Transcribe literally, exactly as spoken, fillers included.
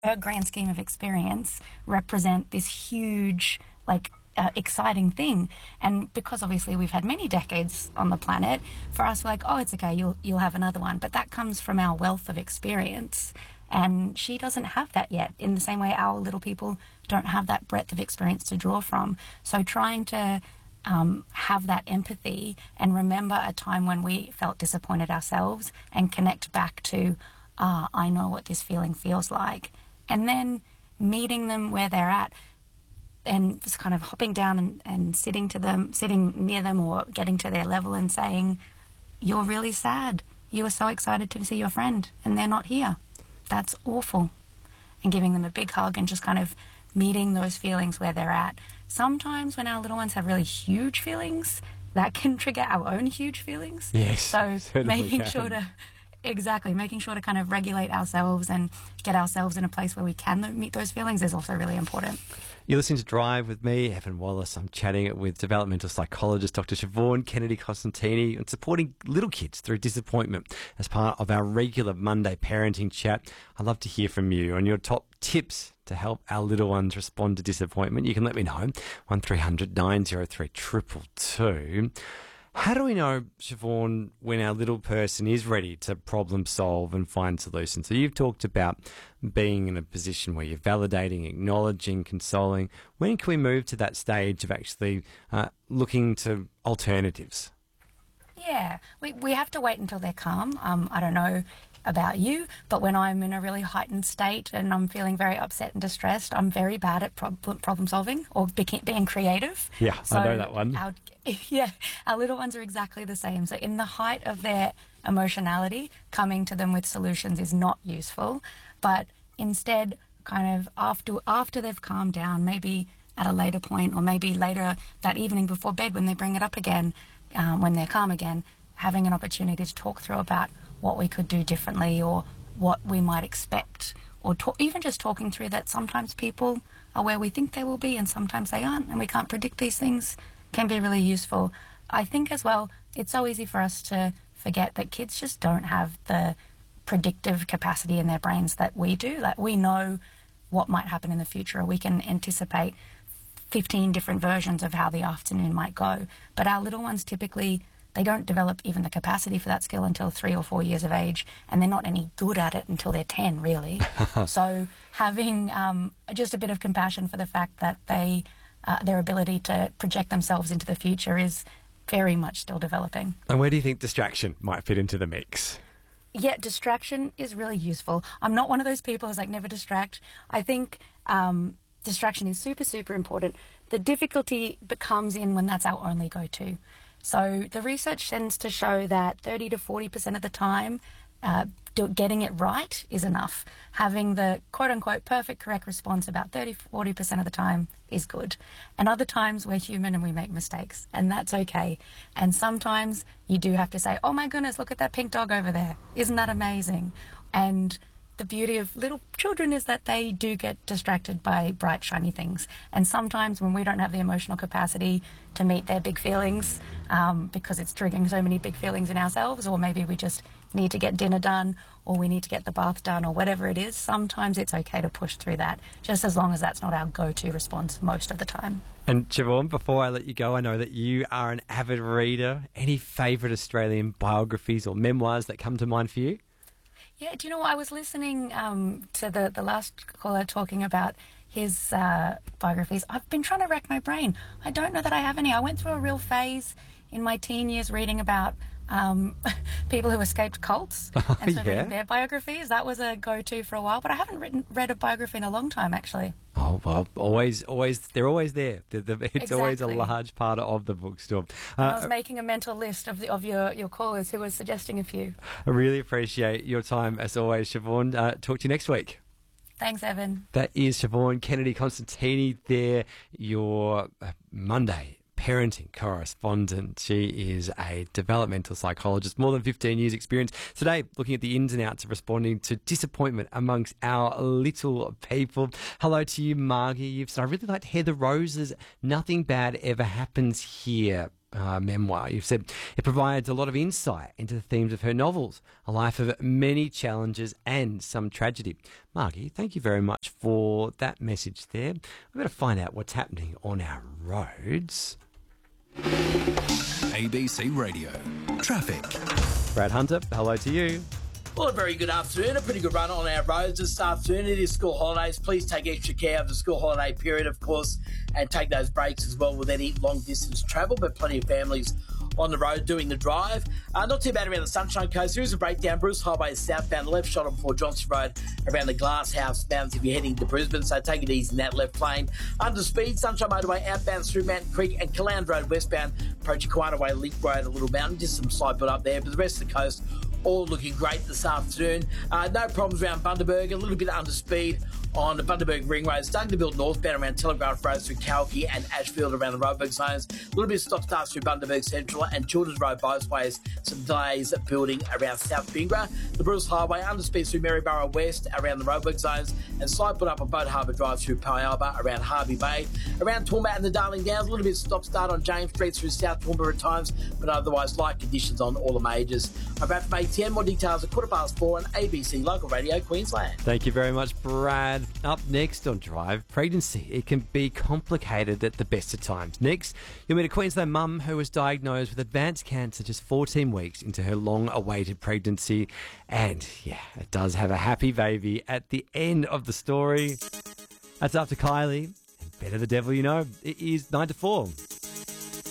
her grand scheme of experience represent this huge, like, uh, exciting thing. And because obviously we've had many decades on the planet, for us, we're like, oh, it's okay, you'll you'll have another one. But that comes from our wealth of experience. And she doesn't have that yet, in the same way our little people don't have that breadth of experience to draw from. So trying to um, have that empathy and remember a time when we felt disappointed ourselves and connect back to, ah, I know what this feeling feels like. And then meeting them where they're at and just kind of hopping down and, and sitting to them, sitting near them or getting to their level and saying, you're really sad. You were so excited to see your friend and they're not here. That's awful. And giving them a big hug and just kind of meeting those feelings where they're at. Sometimes when our little ones have really huge feelings, that can trigger our own huge feelings. Yes, so making can. sure to exactly making sure to kind of regulate ourselves and get ourselves in a place where we can meet those feelings is also really important. You're listening to Drive with me, Evan Wallace. I'm chatting with developmental psychologist Doctor Siobhan Kennedy-Costantini and supporting little kids through disappointment as part of our regular Monday parenting chat. I'd love to hear from you on your top tips to help our little ones respond to disappointment. You can let me know, one three hundred nine oh three two two two. How do we know, Siobhan, when our little person is ready to problem solve and find solutions? So you've talked about being in a position where you're validating, acknowledging, consoling. When can we move to that stage of actually uh, looking to alternatives? Yeah, we, we have to wait until they're calm. Um, I don't know about you, but when I'm in a really heightened state and I'm feeling very upset and distressed, I'm very bad at prob- problem solving or beca- being creative. Yeah, so I know that one. Our, yeah, our little ones are exactly the same. So in the height of their emotionality, coming to them with solutions is not useful, but instead kind of after after they've calmed down, maybe at a later point or maybe later that evening before bed when they bring it up again, um, when they're calm again, having an opportunity to talk through about what we could do differently or what we might expect, or talk, even just talking through that sometimes people are where we think they will be and sometimes they aren't and we can't predict these things, can be really useful. I think as well, it's so easy for us to forget that kids just don't have the predictive capacity in their brains that we do. Like we know what might happen in the future. We can anticipate fifteen different versions of how the afternoon might go. But our little ones typically, they don't develop even the capacity for that skill until three or four years of age, and they're not any good at it until they're ten, really. So having um, just a bit of compassion for the fact that they, uh, their ability to project themselves into the future is very much still developing. And where do you think distraction might fit into the mix? Yeah, distraction is really useful. I'm not one of those people who's like, never distract. I think um, distraction is super, super important. The difficulty becomes in when that's our only go-to. So the research tends to show that thirty to forty percent of the time, uh, do, getting it right is enough. Having the quote-unquote perfect correct response about thirty to forty percent of the time is good. And other times we're human and we make mistakes, and that's okay. And sometimes you do have to say, oh my goodness, look at that pink dog over there. Isn't that amazing? And the beauty of little children is that they do get distracted by bright, shiny things. And sometimes when we don't have the emotional capacity to meet their big feelings, um, because it's triggering so many big feelings in ourselves, or maybe we just need to get dinner done, or we need to get the bath done, or whatever it is, sometimes it's okay to push through that, just as long as that's not our go-to response most of the time. And Siobhan, before I let you go, I know that you are an avid reader. Any favourite Australian biographies or memoirs that come to mind for you? Yeah, do you know what? I was listening um, to the, the last caller talking about his uh, biographies. I've been trying to rack my brain. I don't know that I have any. I went through a real phase in my teen years reading about um, people who escaped cults and sort of yeah. reading their biographies. That was a go-to for a while, but I haven't written, read a biography in a long time, actually. Oh, well, always, always, they're always there. They're, they're, it's Exactly. always a large part of the bookstore. Uh, I was making a mental list of, the, of your, your callers who was suggesting a few. I really appreciate your time, as always, Siobhan. Uh, talk to you next week. Thanks, Evan. That is Siobhan Kennedy-Costantini there, your uh, Monday parenting correspondent. She is a developmental psychologist, more than fifteen years experience. Today, looking at the ins and outs of responding to disappointment amongst our little people. Hello to you, Margie. You've said, I really liked Heather Rose's Nothing Bad Ever Happens Here uh, memoir. You've said it provides a lot of insight into the themes of her novels, a life of many challenges and some tragedy. Margie, thank you very much for that message there. We've got to find out what's happening on our roads. A B C Radio. Traffic. Brad Hunter, hello to you. Well, a very good afternoon. A pretty good run on our roads this afternoon. It is school holidays. Please take extra care of the school holiday period, of course, and take those breaks as well with any long-distance travel, but plenty of families on the road doing the drive. Uh, not too bad around the Sunshine Coast. There is a breakdown. Bruce Highway is southbound, left shoulder before Johnson Road, around the Glass House bounds if you're heading to Brisbane, so take it easy in that left lane. Under speed, Sunshine Motorway outbound through Mountain Creek and Caland Road westbound, approaching Kiwana Way, Link Road, a little mountain. Just some slight build up there, but the rest of the coast all looking great this afternoon. Uh, no problems around Bundaberg, a little bit under speed on the Bundaberg Ring Road, starting to build northbound around Telegraph Road through Kalki and Ashfield around the Roadburg zones. A little bit of stop-start through Bundaberg Central and Children's Road both ways. Some delays building around South Bingra. The Bruce Highway under speed through Maryborough West around the Roadburg zones, and slight put up on Boat Harbour Drive through Pialba around Harvey Bay. Around Toowoomba and the Darling Downs, a little bit of stop-start on James Street through South Toowoomba at times, but otherwise light conditions on all the majors. I'm about to make ten more details at quarter past four on A B C Local Radio Queensland. Thank you very much, Brad. Up next on Drive, pregnancy. It can be complicated at the best of times. Next, you'll meet a Queensland mum who was diagnosed with advanced cancer just fourteen weeks into her long-awaited pregnancy. And, yeah, it does have a happy baby at the end of the story. That's up to Kylie. And Better the Devil You Know. It is nine to four.